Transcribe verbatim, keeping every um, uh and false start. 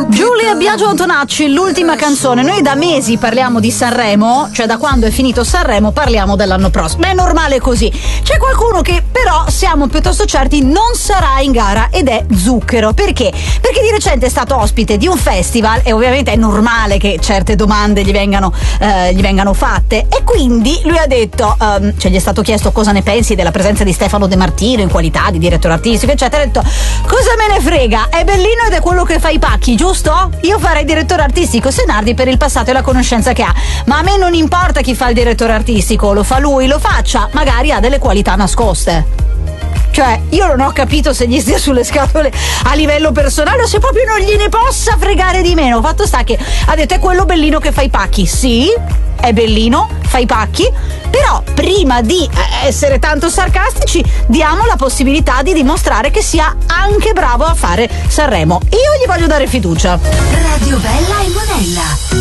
Giulia Biagio Antonacci, l'ultima canzone. Noi da mesi parliamo di Sanremo, cioè da quando è finito Sanremo parliamo dell'anno prossimo. Ma è normale così. C'è qualcuno che però siamo piuttosto certi non sarà in gara ed è Zucchero. Perché? Perché di recente è stato ospite di un festival e ovviamente è normale che certe domande gli vengano, eh, gli vengano fatte, e quindi lui ha detto, um, cioè gli è stato chiesto cosa ne pensi della presenza di Stefano De Martino in qualità di direttore artistico eccetera. Ha detto: cosa me ne frega, è bellino ed è quello che fa i pacchi, giusto? Io farei direttore artistico Senardi per il passato e la conoscenza che ha, ma a me non importa chi fa il direttore artistico, lo fa lui, lo faccia, magari ha delle qualità nascoste. Cioè, io non ho capito se gli stia sulle scatole a livello personale o se proprio non gliene possa fregare di meno. Fatto sta che ha detto: è quello bellino che fa i pacchi. Sì, è bellino, fa i pacchi, però prima di essere tanto sarcastici diamo la possibilità di dimostrare che sia anche bravo a fare Sanremo. Io gli voglio dare fiducia. Radio Bella